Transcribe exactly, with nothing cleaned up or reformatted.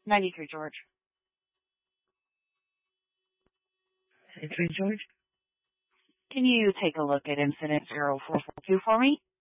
ninety-three, George. ninety-three, George? Can you take a look at incident zero four four two for me?